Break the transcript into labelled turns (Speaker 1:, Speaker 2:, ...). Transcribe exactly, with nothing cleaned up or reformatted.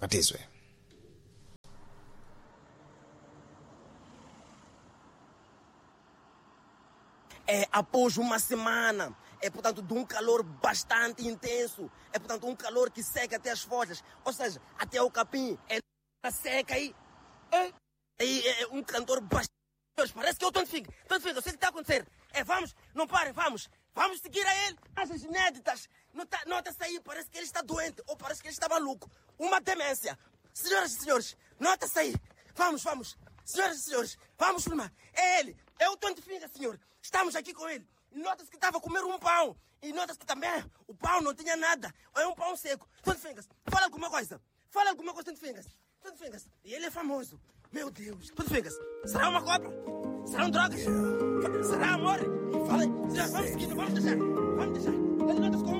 Speaker 1: Batizwe.
Speaker 2: É, após uma semana, é portanto de um calor bastante intenso, é portanto um calor que seca até as folhas, ou seja, até o capim, é seca aí, é, é, é um cantor bastante, parece que é o Tony Finger, Tony Finger, eu sei o que está a acontecer, é vamos, não parem, vamos, vamos seguir a ele, as inéditas, nota, nota-se aí, parece que ele está doente, ou parece que ele está maluco, uma demência, senhoras e senhores, nota-se aí, vamos, vamos, senhoras e senhores, vamos filmar, é ele, é o Tony Finger, senhor, estamos aqui com ele. E nota-se que estava a comer um pão. E nota-se que também o pão não tinha nada. É um pão seco. Tony Fingers, fala alguma coisa. Fala alguma coisa, Tony Fingers. Tony Fingers. E ele é famoso. Meu Deus. Tony Fingers, será uma cobra? Serão drogas? Será amor? Fala. Vamos seguir, vamos deixar. Vamos deixar. Ele nota-se como